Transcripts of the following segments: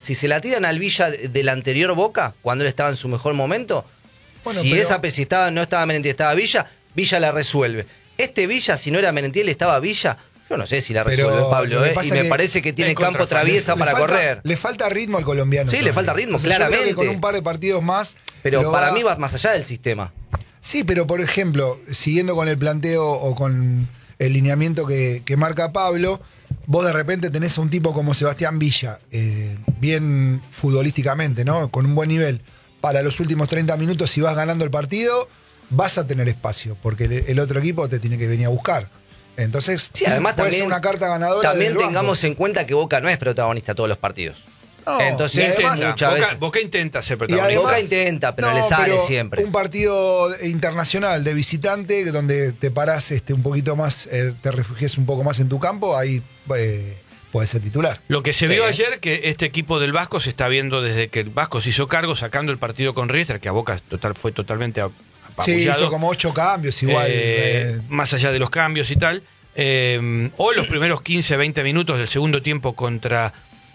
si se la tiran al Villa del anterior Boca, cuando él estaba en su mejor momento, Bueno, si pero- no estaba Merentiel, estaba Villa la resuelve. Este Villa, si no era Merentiel, estaba Villa, yo no sé si la Pero resuelve Pablo, lo que y pasa me que parece que tiene es campo contra traviesa para correr. Le falta ritmo al colombiano. Sí, le todavía. falta ritmo, Entonces, yo creo claramente. que con un par de partidos más. Pero lo para mí va más allá del sistema. Sí, pero por ejemplo, siguiendo con el planteo o con el lineamiento que marca Pablo, vos de repente tenés a un tipo como Sebastián Villa, bien futbolísticamente, ¿no? Con un buen nivel. Para los últimos 30 minutos, si vas ganando el partido, vas a tener espacio, porque el otro equipo te tiene que venir a buscar. Entonces, Sí, además puede también, ser una carta ganadora. también desde el tengamos banco. en cuenta que Boca no es protagonista todos los partidos. No, Entonces, y además- muchas veces. Boca intenta ser Y protagonista. además- Boca intenta, pero le sale pero siempre. Un partido internacional de visitante, donde te parás un poquito más, te refugies un poco más en tu campo, ahí puede ser titular. Lo que se Sí. vio ayer, que este equipo del Vasco se está viendo desde que el Vasco se hizo cargo, sacando el partido con Riestra, que a Boca fue totalmente Sí, apabullado. hizo como 8 cambios igual. Más allá de los cambios y tal. O los primeros 15, 20 minutos del segundo tiempo contra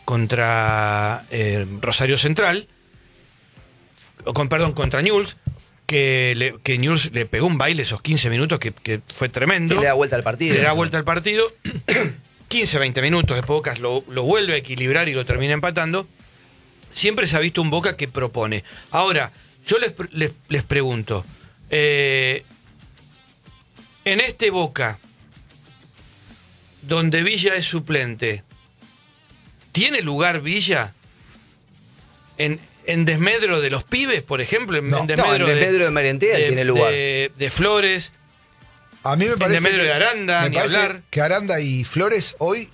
Rosario Central, contra Newell's, que Newell's le pegó un baile esos 15 minutos que fue tremendo. Sí, le da vuelta al partido. Le da vuelta al partido. 15, 20 minutos, después Boca lo vuelve a equilibrar y lo termina empatando. Siempre se ha visto un Boca que propone. Ahora, yo les pregunto, en este Boca, donde Villa es suplente, ¿tiene lugar Villa en desmedro de los pibes, por ejemplo? No. En desmedro de Merentiel tiene lugar. De Flores, A mí me parece. desmedro de Aranda, me ni parece hablar. que Aranda y Flores hoy,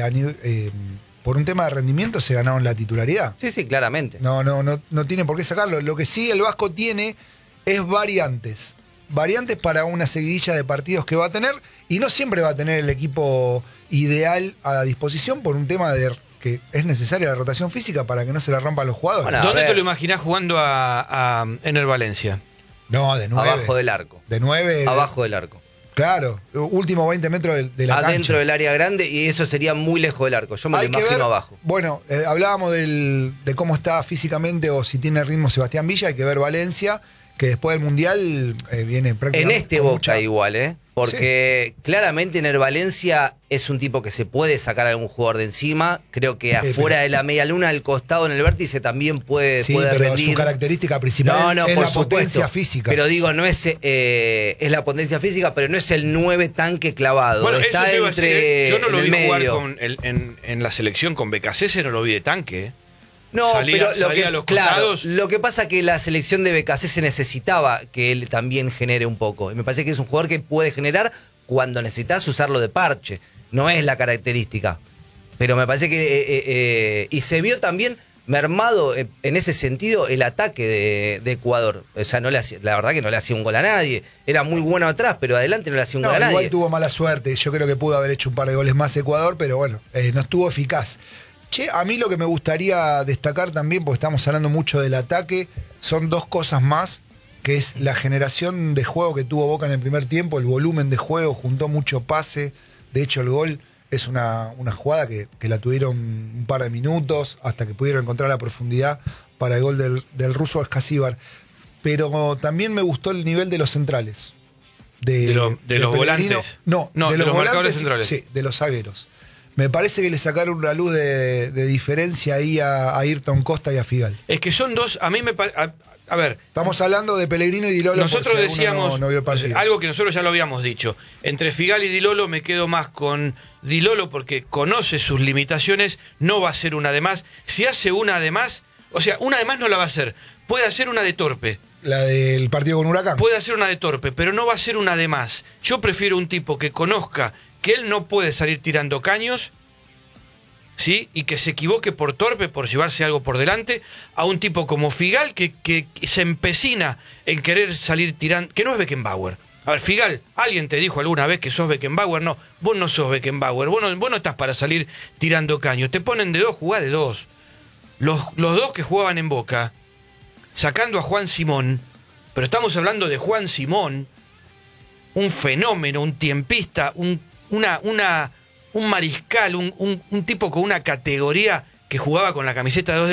por un tema de rendimiento, se ganaron la titularidad. Sí, sí, claramente. No tiene por qué sacarlo. Lo que sí el Vasco tiene es variantes. Variantes para una seguidilla de partidos que va a tener, y no siempre va a tener el equipo ideal a la disposición por un tema de que es necesaria la rotación física para que no se la rompan los jugadores. Bueno, ¿Dónde ver. te lo imaginás jugando a Ener Valencia? No, de 9. Abajo del arco. De 9. Abajo del arco. Claro, último 20 metros de la Adentro cancha. del área grande, y eso sería muy lejos del arco. Yo me lo Hay que imagino ver, abajo. Bueno, hablábamos de cómo está físicamente o si tiene ritmo Sebastián Villa. Hay que ver Valencia, que después del Mundial viene En prácticamente este con Boca mucha- igual, ¿eh? Porque claramente Ener Valencia es un tipo que se puede sacar a algún jugador de encima. Creo que afuera pero- de la media luna, al costado en el vértice, también puede Sí, puede pero rendir. su característica principal es por la potencia supuesto. física. Pero digo, no es la potencia física, pero no es el 9 tanque clavado. Bueno, está eso se iba a entre decir, yo no lo en el vi jugar medio. en la selección con Becasese, no lo vi de tanque. No, Salía pero a los claro, costados. lo que pasa que la selección de BKC se necesitaba que él también genere un poco. Y me parece que es un jugador que puede generar cuando necesitas usarlo de parche. No es la característica. Pero me parece que... y se vio también mermado en ese sentido el ataque de Ecuador. O sea, la verdad que no le hacía un gol a nadie. Era muy bueno atrás, pero adelante no le hacía un No, gol a igual nadie. tuvo mala suerte. Yo creo que pudo haber hecho un par de goles más Ecuador, pero bueno, no estuvo eficaz. Che, a mí lo que me gustaría destacar también, porque estamos hablando mucho del ataque, son dos cosas más, que es la generación de juego que tuvo Boca en el primer tiempo, el volumen de juego, juntó mucho pase. De hecho, el gol es una jugada que la tuvieron un par de minutos hasta que pudieron encontrar la profundidad para el gol del ruso Escasíbar. Pero también me gustó el nivel de los centrales. De los Pellegrino. volantes. No, No, de los volantes, marcadores centrales. Sí, de los zagueros. Me parece que le sacaron una luz de diferencia ahí a Ayrton Costa y a Figal. Es que son dos, a mí me parece... A ver, Estamos hablando de Pellegrino y Di Lolo. nosotros por si alguno decíamos no vio el partido. algo que nosotros ya lo habíamos dicho. Entre Figal y Di Lolo me quedo más con Di Lolo porque conoce sus limitaciones, no va a hacer una de más. Si hace una de más, o sea, una de más no la va a hacer. Puede hacer una de torpe, La del partido con Huracán. puede hacer una de torpe, pero no va a ser una de más. Yo prefiero un tipo que conozca que él no puede salir tirando caños, ¿sí? Y que se equivoque por torpe, por llevarse algo por delante, a un tipo como Figal que se empecina en querer salir tirando, que no es Beckenbauer. A ver, Figal, ¿alguien te dijo alguna vez que sos Beckenbauer? No, vos no sos Beckenbauer, vos no estás para salir tirando caños. Te ponen de dos, jugá de dos. Los dos que jugaban en Boca, sacando a Juan Simón, pero estamos hablando de Juan Simón, un fenómeno, un tiempista, un mariscal, un tipo con una categoría que jugaba con la camiseta de 2 de